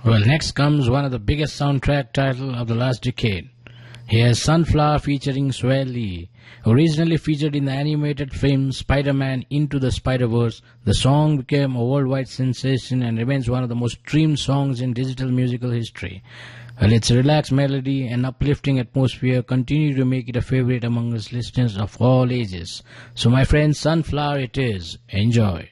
Well, next comes one of the biggest soundtrack titles of the last decade. Here's Sunflower featuring Swae Lee. Originally featured in the animated film Spider-Man Into the Spider-Verse, the song became a worldwide sensation and remains one of the most streamed songs in digital musical history. Well, its relaxed melody and uplifting atmosphere continue to make it a favorite among its listeners of all ages. So my friends, Sunflower it is. Enjoy.